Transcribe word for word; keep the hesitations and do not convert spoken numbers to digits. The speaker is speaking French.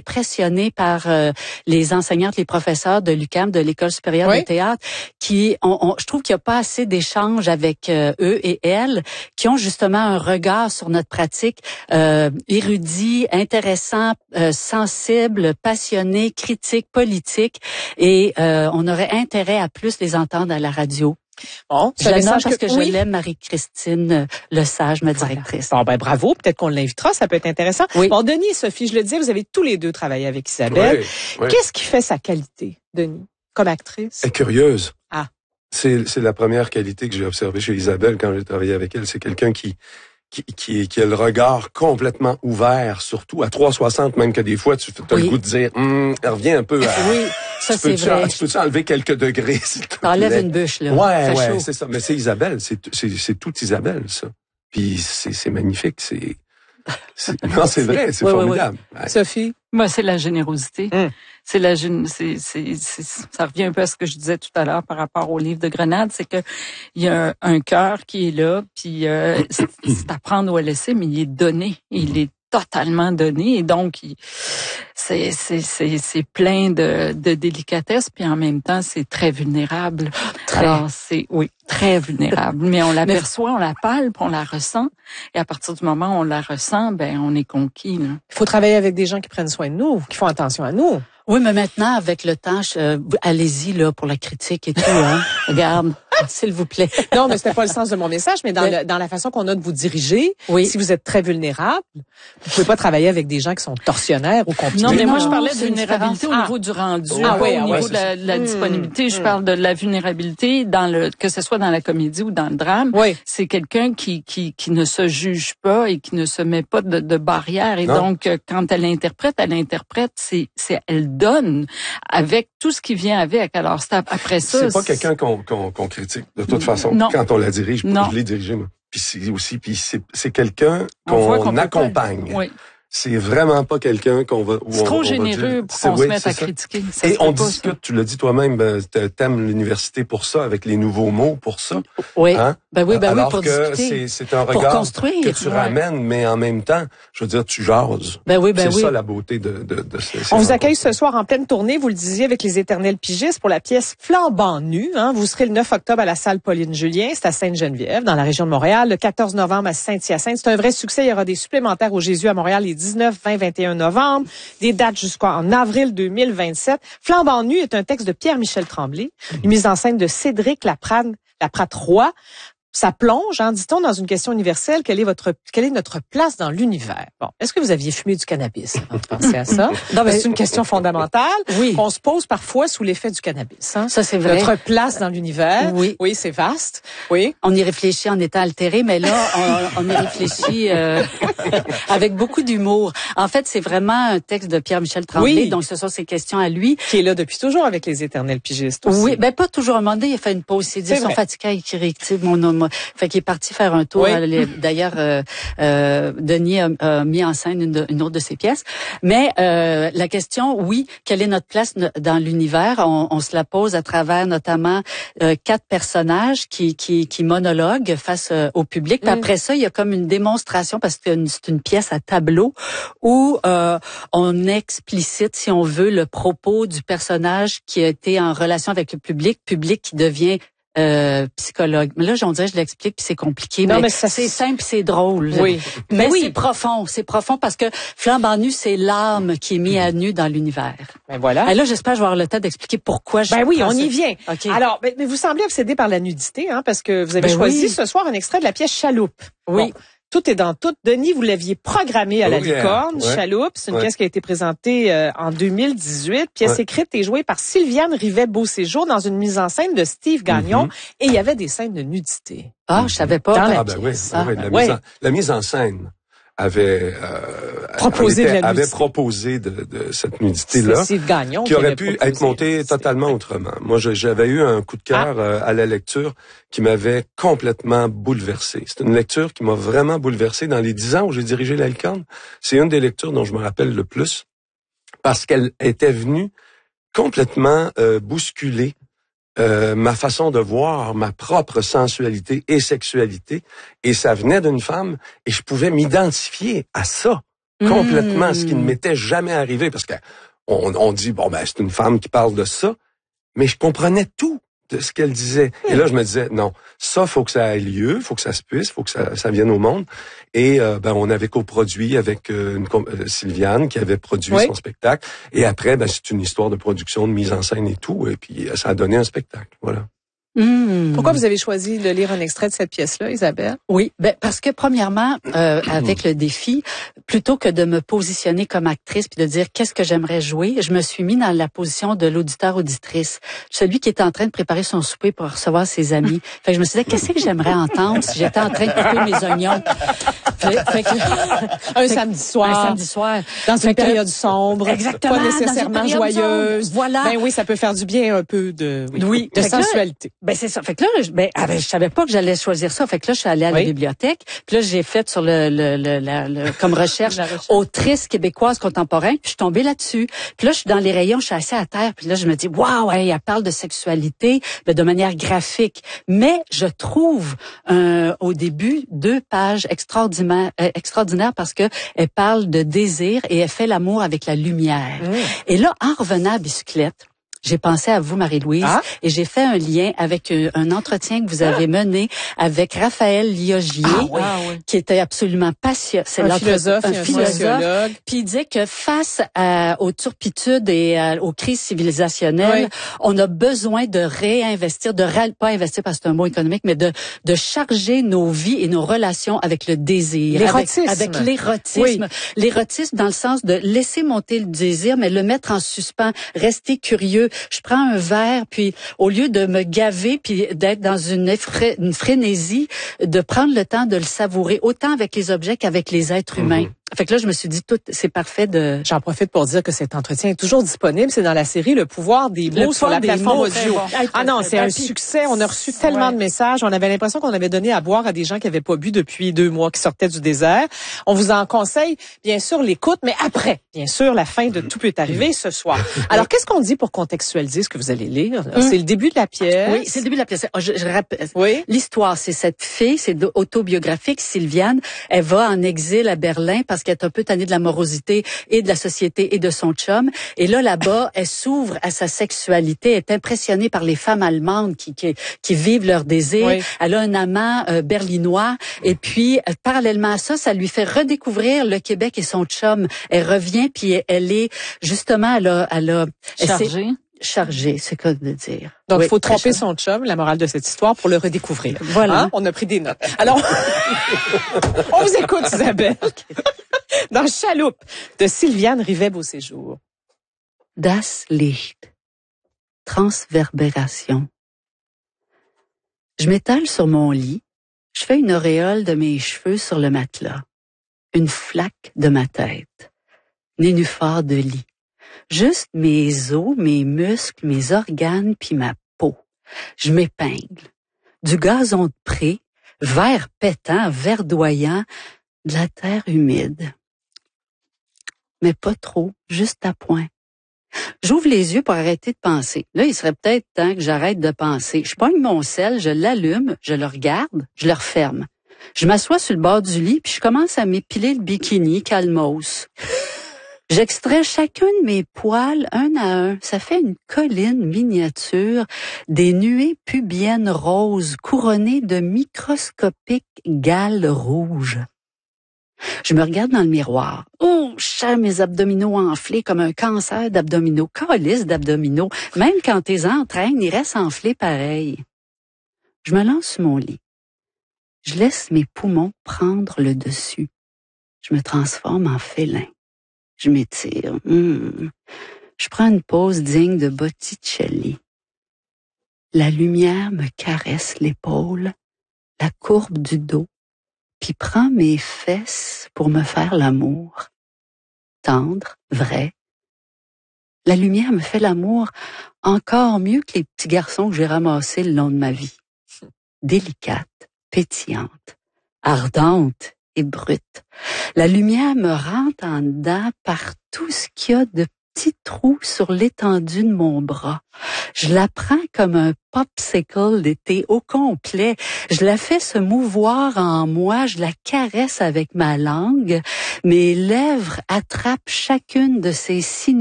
impressionnée par euh, les enseignantes, les professeurs de l'U Q A M, de l'École supérieure oui. de théâtre, qui, on, on, je trouve qu'il n'y a pas assez d'échanges avec euh, eux et elles, qui ont justement un regard sur notre pratique euh, érudit, intéressant, euh, sensible, passionné, critique, politique, et euh, on aurait intérêt à plus les entendre à la radio. Bon, je la nomme parce que, que oui. je l'aime, Marie-Christine Lesage, ma directrice. Bon, ben bravo, peut-être qu'on l'invitera, ça peut être intéressant. Oui. Bon, Denis et Sophie, je le disais, vous avez tous les deux travaillé avec Isabelle. Oui, oui. Qu'est-ce qui fait sa qualité, Denis, comme actrice? Elle est curieuse. Ah. C'est, c'est la première qualité que j'ai observée chez Isabelle quand j'ai travaillé avec elle. C'est quelqu'un qui, qui, qui, qui a le regard complètement ouvert, surtout à trois cent soixante, même que des fois, tu as oui. le goût de dire, hum, elle revient un peu à... Oui. Ça, tu peux c'est vrai. Tu peux enlever quelques degrés, s'il te plaît? T'enlèves une bûche, là. Ouais, ouais, chaud. C'est ça. Mais c'est Isabelle. C'est, c'est, c'est tout Isabelle, ça. Puis c'est, c'est magnifique. C'est, c'est... non, c'est vrai. C'est oui, formidable. Oui, oui. Ouais. Sophie? Moi, c'est la générosité. Hum. C'est la, c'est, c'est, c'est, ça revient un peu à ce que je disais tout à l'heure par rapport au livre de Grenade. C'est que il y a un, un cœur qui est là, puis euh, c'est, c'est à prendre ou à laisser, mais il est donné. Il est totalement donné, et donc il, c'est c'est c'est c'est plein de de délicatesse, puis en même temps c'est très vulnérable. Très. Alors c'est oui très vulnérable, mais on l'aperçoit, on la palpe, on la ressent, et à partir du moment où on la ressent, ben on est conquis. Là. Il faut travailler avec des gens qui prennent soin de nous, qui font attention à nous. Oui, mais maintenant, avec le temps, je, allez-y là pour la critique et tout. Hein. Regarde, s'il vous plaît. Non, mais c'était pas le sens de mon message, mais dans, oui. le, dans la façon qu'on a de vous diriger, oui. si vous êtes très vulnérable, vous pouvez pas travailler avec des gens qui sont tortionnaires ou compliqués. Non, mais non, moi, je parlais de vulnérabilité au ah. niveau du rendu, ah, pas oui, au niveau oui, de la, de la mmh, disponibilité. Je mmh. parle de la vulnérabilité, dans le que ce soit dans la comédie ou dans le drame. Oui. C'est quelqu'un qui, qui qui ne se juge pas et qui ne se met pas de, de barrière. Et non. donc, quand elle interprète, elle interprète, c'est, c'est elle donne avec tout ce qui vient avec. Alors, c'est après ça... C'est pas c'est... quelqu'un qu'on, qu'on, qu'on critique, de toute façon. Non. Quand on la dirige, non. je l'ai dirigé, moi. Puis c'est aussi, puis c'est, c'est quelqu'un qu'on, qu'on accompagne. Oui. C'est vraiment pas quelqu'un qu'on va... C'est on, trop on généreux dire, pour qu'on oui, se mette à ça. critiquer. Ça et on pas, discute, ça. tu l'as dit toi-même, ben, t'aimes l'université pour ça, avec les nouveaux mots pour ça. Oui, hein? ben oui, ben Alors oui, pour que discuter. C'est, c'est un regard que tu ouais. ramènes, mais en même temps, je veux dire, tu jases. Ben oui, ben c'est oui. ça la beauté de, de, de ces, ces On vous rencontres. accueille ce soir en pleine tournée, vous le disiez, avec les Éternels pigistes pour la pièce Flambant nu. Hein. Vous serez le neuf octobre à la salle Pauline-Julien, c'est à Sainte-Geneviève, dans la région de Montréal. Le quatorze novembre à Saint-Hyacinthe. C'est un vrai succès. Il y aura des supplémentaires au Jésus à Montréal les dix-neuf, vingt, vingt et un novembre. Des dates jusqu'en avril deux mille vingt-sept. Flambant nu est un texte de Pierre-Michel Tremblay, une mise en scène de Cédric Laprade, Laprade-Roy. Ça plonge, hein, dit-on, dans une question universelle. Quelle est votre, quelle est notre place dans l'univers? Bon, est-ce que vous aviez fumé du cannabis avant de penser à ça? Non, mais c'est une question fondamentale. Oui. On se pose parfois sous l'effet du cannabis. Hein? Ça, c'est vrai. Notre place dans l'univers. Oui. Oui, c'est vaste. Oui. On y réfléchit en étant altéré, mais là, on, on y réfléchit euh, avec beaucoup d'humour. En fait, c'est vraiment un texte de Pierre-Michel Tremblay, oui. donc ce sont ses questions à lui. Qui est là depuis toujours avec les Éternels pigistes aussi. Oui, ben pas toujours. À un moment donné, il a fait une pause. Il s'est dit, ils sont fatigués, ils réactivent mon nom. Fait qu'il est parti faire un tour. Oui. D'ailleurs, euh, euh, Denis a, a mis en scène une, une autre de ses pièces. Mais euh, la question, oui, quelle est notre place dans l'univers? On, on se la pose à travers notamment euh, quatre personnages qui, qui, qui monologuent face euh, au public. Puis mm. après ça, il y a comme une démonstration, parce que c'est une pièce à tableau, où euh, on explicite, si on veut, le propos du personnage qui a été en relation avec le public, public qui devient Euh, psychologue. Mais là, on dirait, je l'explique, puis c'est compliqué. Non, mais, mais ça, c'est simple, c'est drôle. Oui. Mais, mais oui. c'est profond, c'est profond parce que Flambant nu, c'est l'âme qui est mise à nu dans l'univers. Ben voilà. Et là, j'espère que je vais avoir le temps d'expliquer pourquoi je. Ben oui, on y vient. Okay. Alors, ben, mais vous semblez obsédé par la nudité, hein, parce que vous avez ben choisi oui. ce soir un extrait de la pièce Chaloupe. Oui. Bon. Tout est dans tout. Denis, vous l'aviez programmé à la oh, yeah. Licorne, ouais. Chaloupe. C'est une ouais. pièce qui a été présentée euh, en deux mille dix-huit. Pièce ouais. écrite et jouée par Sylviane Rivet-Beauséjour dans une mise en scène de Steve Gagnon. Mm-hmm. Et il y avait des scènes de nudité. Ah, je savais pas. Dans la ah, ben oui, ah, ben oui. La, ouais. mise en, la mise en scène avait euh, proposé, était, de la avait proposé de, de cette nudité-là, Gagnon qui aurait pu être montée totalement autrement. Moi, je, j'avais eu un coup de cœur ah. euh, à la lecture qui m'avait complètement bouleversé. C'est une lecture qui m'a vraiment bouleversé dans les dix ans où j'ai dirigé la Licorne. C'est une des lectures dont je me rappelle le plus parce qu'elle était venue complètement euh, bousculer Euh, ma façon de voir ma propre sensualité et sexualité, et ça venait d'une femme, et je pouvais m'identifier à ça. complètement, mmh. ce qui ne m'était jamais arrivé, parce que on, on dit, bon, ben, c'est une femme qui parle de ça, mais je comprenais tout de ce qu'elle disait. Et là, je me disais, non, ça, faut que ça ait lieu, faut que ça se puisse, faut que ça, ça vienne au monde. Et euh, ben, on avait coproduit avec euh, une, euh, Sylviane qui avait produit oui. son spectacle. Et après, ben, c'est une histoire de production, de mise en scène et tout. Et puis, ça a donné un spectacle. Voilà. Mmh. Pourquoi vous avez choisi de lire un extrait de cette pièce-là, Isabelle? Oui, ben parce que premièrement, euh, avec le défi, plutôt que de me positionner comme actrice puis de dire qu'est-ce que j'aimerais jouer, je me suis mis dans la position de l'auditeur-auditrice, celui qui est en train de préparer son souper pour recevoir ses amis. Fait que je me suis dit qu'est-ce que j'aimerais entendre si j'étais en train de couper mes oignons. Fait, fait que, un fait, samedi soir. Un samedi soir. Dans une période sombre. Exactement. Pas nécessairement joyeuse. Sombre. Voilà. Ben oui, ça peut faire du bien un peu de, oui, oui. de sensualité. Là, ben c'est ça. Fait que là, je, ben, ah, ben, je savais pas que j'allais choisir ça. Fait que là, je suis allée à la oui. bibliothèque. Puis là, j'ai fait sur le, le, le, la, le comme recherche, recherche autrice québécoise contemporaine. Puis je suis tombée là-dessus. Puis là, je suis dans les rayons, je suis assise à terre. Puis là, je me dis, waouh, hey, elle parle de sexualité, ben, de manière graphique. Mais je trouve euh, au début deux pages extraordinaires, euh, extraordinaires parce que elle parle de désir et elle fait l'amour avec la lumière. Mmh. Et là, en revenant à bicyclette, j'ai pensé à vous, Marie-Louise, ah? et j'ai fait un lien avec un entretien que vous avez ah? mené avec Raphaël Liogier, ah, oui. qui était absolument passionnant. C'est un philosophe, un un philosophe. Puis il disait que face à, aux turpitudes et à, aux crises civilisationnelles, oui. on a besoin de réinvestir, de ré, pas investir parce que c'est un mot économique, mais de de charger nos vies et nos relations avec le désir, l'érotisme, avec, avec l'érotisme, oui. l'érotisme dans le sens de laisser monter le désir, mais le mettre en suspens, rester curieux. Je prends un verre, puis au lieu de me gaver, puis d'être dans une, effra- une frénésie, de prendre le temps de le savourer, autant avec les objets qu'avec les êtres humains. Mm-hmm. Fait que là, je me suis dit, tout, c'est parfait de... J'en profite pour dire que cet entretien est toujours disponible. C'est dans la série Le pouvoir des mots sur la plateforme audio. Bon. Ah non, c'est un succès. On a reçu tellement ouais. de messages. On avait l'impression qu'on avait donné à boire à des gens qui n'avaient pas bu depuis deux mois, qui sortaient du désert. On vous en conseille, bien sûr, l'écoute, mais après, bien sûr, la fin de Tout peut arriver ce soir. Alors, qu'est-ce qu'on dit pour contextualiser ce que vous allez lire? Alors, c'est le début de la pièce. Oui, c'est le début de la pièce. Je, je rappelle. Oui. L'histoire, c'est cette fille, c'est autobiographique, Sylviane. Elle va en exil à Berlin parce qu'elle est un peu tannée de la morosité et de la société et de son chum. Et là, là-bas, elle s'ouvre à sa sexualité, elle est impressionnée par les femmes allemandes qui, qui, qui vivent leur désir. Oui. Elle a un amant euh, berlinois. Et puis, euh, parallèlement à ça, ça lui fait redécouvrir le Québec et son chum. Elle revient, puis elle est, justement, elle a... Elle a chargée. Chargé, c'est quoi de dire. Donc, il oui, faut tromper son chum, la morale de cette histoire, pour le redécouvrir. Voilà. Hein? On a pris des notes. Alors, on vous écoute, Isabelle. Dans Chaloupe, de Sylviane Rivet-Beauséjour. Das Licht. Transverbération. Je m'étale sur mon lit. Je fais une auréole de mes cheveux sur le matelas. Une flaque de ma tête. Nénuphar de lit. Juste mes os, mes muscles, mes organes, puis ma peau. Je m'épingle. Du gazon de pré, vert pétant, verdoyant, de la terre humide. Mais pas trop, juste à point. J'ouvre les yeux pour arrêter de penser. Là, il serait peut-être temps que j'arrête de penser. Je pogne mon sel, je l'allume, je le regarde, je le referme. Je m'assois sur le bord du lit, puis je commence à m'épiler le bikini calmos. J'extrais chacun de mes poils un à un. Ça fait une colline miniature, des nuées pubiennes roses couronnées de microscopiques gales rouges. Je me regarde dans le miroir. Oh, j'ai mes abdominaux enflés comme un cancer d'abdominaux. Calice d'abdominaux. Même quand t'es entraînes, ils restent enflés pareil. Je me lance sur mon lit. Je laisse mes poumons prendre le dessus. Je me transforme en félin. Je m'étire. Mmh. Je prends une pause digne de Botticelli. La lumière me caresse l'épaule, la courbe du dos, puis prend mes fesses pour me faire l'amour. Tendre, vrai. La lumière me fait l'amour encore mieux que les petits garçons que j'ai ramassés le long de ma vie. Délicate, pétillante, ardente et brute. La lumière me rentre en dedans par tout ce qu'il y a de petit trou sur l'étendue de mon bras. Je la prends comme un popsicle d'été au complet. Je la fais se mouvoir en moi, je la caresse avec ma langue. Mes lèvres attrapent chacune de ces signaux